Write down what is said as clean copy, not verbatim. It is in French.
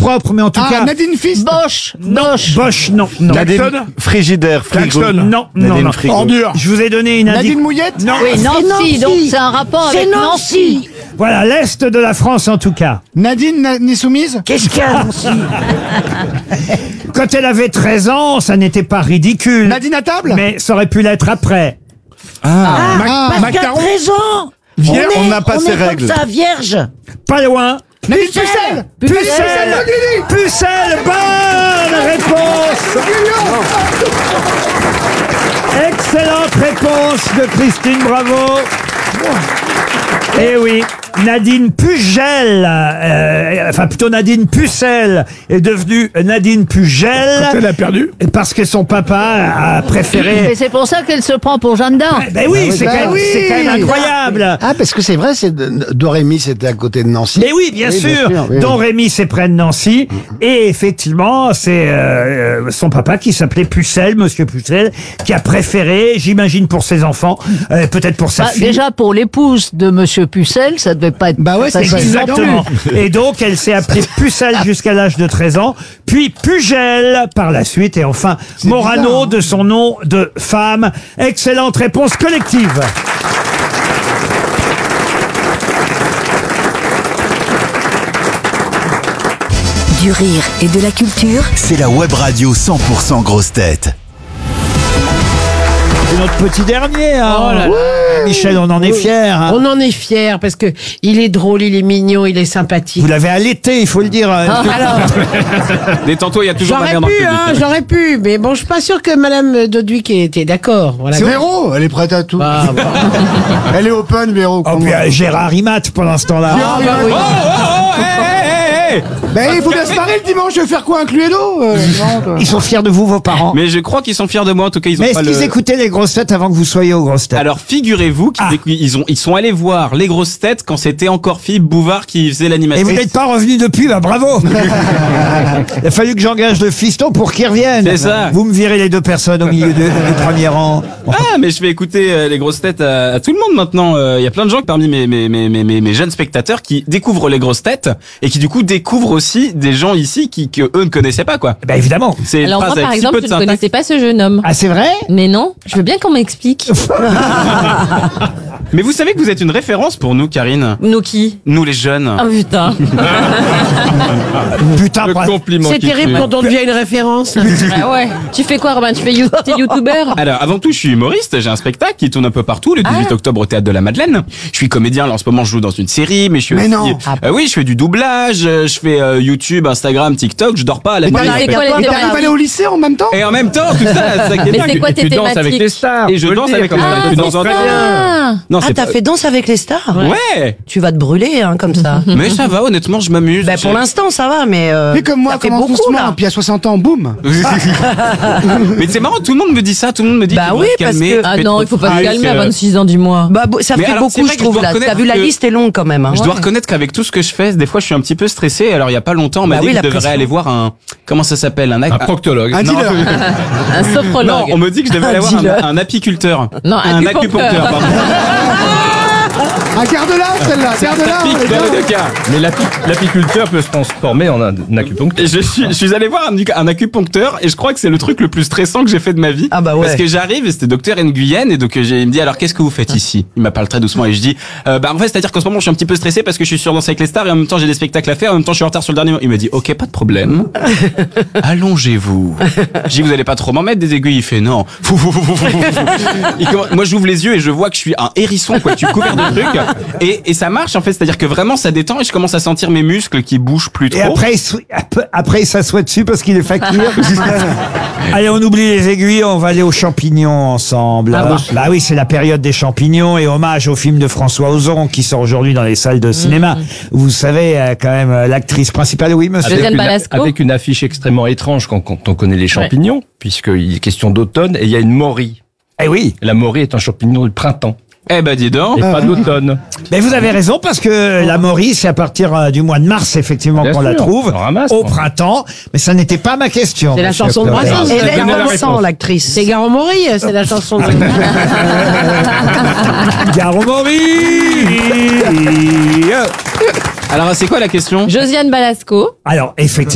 propre, mais en tout cas... Nadine Fist. Bosch. Bosch, non. Nadine Klaxon. Frigidaire, frigo. Klaxon. Non. Frigo. Ordure. Je vous ai donné une Nadine indication. Mouillette. Non. Oui, Nancy, Nancy. donc c'est un rapport avec Nancy. Voilà, l'Est de la France en tout cas. Nadine n'est soumise. Qu'est-ce qu'il y a, Nancy? Quand elle avait 13 ans, ça n'était pas ridicule. Nadine à table. Mais ça aurait pu l'être après. Parce qu'à Macaron. 13 ans, Vierge, on n'a pas on ces est règles. comme ça, vierge. Pas loin. Nadine Pucelle. Pucelle. Pucelle. Bonne réponse. Excellente réponse de Christine Bravo. Eh oui, Nadine Pugel, enfin plutôt Nadine Pucelle est devenue Nadine Pugel Elle a perdu. parce que son papa a préféré... Et c'est pour ça qu'elle se prend pour Jeanne d'Arc. Ben oui, c'est quand même incroyable. Ah, parce que c'est vrai, Dorémy, c'était à côté de Nancy. Mais oui, bien sûr. oui. Don Rémy, c'est près de Nancy. Et effectivement, c'est son papa qui s'appelait Pucelle, Monsieur Pucelle, qui a préféré, j'imagine pour ses enfants, peut-être pour sa fille. Déjà pour l'épouse de Monsieur Pucelle, ça devait pas être. Bah ouais, c'est facile. Exactement. Et donc, elle s'est appelée Pucelle jusqu'à l'âge de 13 ans, puis Pugel par la suite, et enfin Morano bizarre, hein. de son nom de femme. Excellente réponse collective. Du rire et de la culture. C'est la web radio 100% grosse tête. C'est notre petit dernier. Hein. Oh là là. Michel, on en est fiers. Hein. On en est fiers parce que il est drôle, il est mignon, il est sympathique. Vous l'avez allaité, il faut le dire. Alors, Détends-toi, il y a toujours ma j'aurais mère dans le pu, public. hein, j'aurais pu, mais bon, je suis pas sûr que Madame Doduic était d'accord. Voilà. C'est Véro, elle est prête à tout. Bah, bah. Elle est open, Véro. Oh, comment- puis Gérard Imat pendant ce temps-là. Ah, bah oui. Ben, il faut bien se marrer le dimanche. Je vais faire quoi, un Cluedo Ils sont fiers de vous, vos parents. Mais je crois qu'ils sont fiers de moi, en tout cas, ils ont Mais est-ce pas qu'ils le... écoutaient les grosses têtes avant que vous soyez aux grosses têtes? Alors, figurez-vous qu'ils sont allés voir les grosses têtes quand c'était encore Philippe Bouvard qui faisait Et l'animation. vous n'êtes pas revenu depuis, bah bravo. Il a fallu que j'engage le fiston pour qu'il revienne. C'est ça. Vous me virez les deux personnes au milieu du premier rang. Ah, mais je vais écouter les grosses têtes à tout le monde maintenant. Il y a plein de gens parmi mes jeunes spectateurs qui découvrent les grosses têtes et qui du coup découvrent aussi des gens ici que eux ne connaissaient pas, quoi. Bah évidemment. C'est une Alors moi, phrase par avec si exemple, peu je de ne syntaxe. connaissais pas ce jeune homme. Ah c'est vrai? Mais non, je veux bien qu'on m'explique. Mais vous savez que vous êtes une référence pour nous, Karine. Nous qui? Nous les jeunes. Ah putain. Putain, bref. compliment. C'est terrible quand on devient une référence. Ah ouais. Tu fais quoi, Robin? Tu fais t'es youtubeur? Alors, avant tout, je suis humoriste. J'ai un spectacle qui tourne un peu partout, le 18 octobre au Théâtre de la Madeleine. Je suis comédien, là, en ce moment, je joue dans une série, mais je suis Mais aussi... non. Oui, je fais du doublage, je fais YouTube, Instagram, TikTok, je dors pas à la nuit. t'arrives en fait. quoi, les T'arrives à thématiques? aller au lycée en même temps. Et en même temps, tout ça, c'est ça qui est Mais bien. c'est quoi tes thématiques? stars. Et je danse avec les stars. Ah, Tu c'est danses en ça. Non, Ah, c'est t'as pas- fait Danse avec les stars? Ouais. Tu vas te brûler, hein, comme ça. Mais ça va, honnêtement, je m'amuse. Ben, pour l'instant, ça va, mais. Fais comme moi, ça fait commence beaucoup, doucement. là. Puis à 60 ans, boum. Mais c'est marrant, tout le monde me dit ça, tout le monde me dit Bah qu'il oui, faut se parce calmer. que- Ah fais non, trop il faut pas de se trucs, calmer à 26 ans, dis-moi. Bah, ça Mais fait alors, c'est beaucoup, vrai je que trouve, je dois là. T'as reconnaître vu, la que- liste est longue quand même, hein. Je dois reconnaître qu'avec tout ce que je fais, des fois, je suis un petit peu stressé. Alors, il y a pas longtemps, on m'a Bah dit oui, que je la devrais pression. aller voir un... Comment ça s'appelle? Un proctologue. Un dealer. Un sophrologue. Non, on me dit que je devrais aller voir un apiculteur. Non, un acupuncteur. acupuncteur, pardon. Ah, garde-la, celle-là. Garde-la. Ça pique dans les deux cas. Mais l'apiculteur peut se transformer en un acupuncteur. Et je suis allé voir un acupuncteur et je crois que c'est le truc le plus stressant que j'ai fait de ma vie. Ah bah ouais. Parce que j'arrive et c'était docteur Nguyen et donc il me dit alors qu'est-ce que vous faites ici? Il m'appelle très doucement et je dis bah en fait c'est-à-dire qu'en ce moment je suis un petit peu stressé parce que je suis sur Danse avec les stars et en même temps j'ai des spectacles à faire, en même temps je suis en retard sur le dernier. Il me dit ok pas de problème. Allongez-vous. Je dis vous allez pas trop m'en mettre des aiguilles? Il fait non. Moi j'ouvre les yeux et je vois que je suis un hérisson quoi, tu couvert de trucs et ça marche en fait, c'est-à-dire que vraiment ça détend et je commence à sentir mes muscles qui bougent plus trop. Et après, il s'assoit dessus parce qu'il est fakir. Allez, on oublie les aiguilles, on va aller aux champignons ensemble. Bah oui, c'est la période des champignons et hommage au film de François Ozon qui sort aujourd'hui dans les salles de cinéma. Vous savez, quand même, l'actrice principale, oui, monsieur. Josiane Balasco. Avec une affiche extrêmement étrange quand on connaît les champignons, puisqu'il est question d'automne et il y a une morie. Eh oui. La morie est un champignon du printemps. Eh ben dis donc. Et pas d'automne. Mais vous avez raison parce que la morie, c'est à partir du mois de mars, effectivement, Bien qu'on la sûr, trouve. on ramasse, Au quoi. printemps. Mais ça n'était pas ma question. C'est la monsieur chanson de Fleuret. Brassens. Hélène Donnez la Vincent, réponse. l'actrice. C'est Gare Maury, c'est la chanson de... Gare aux morilles. Alors c'est quoi la question? Josiane Balasco. Alors, effectivement.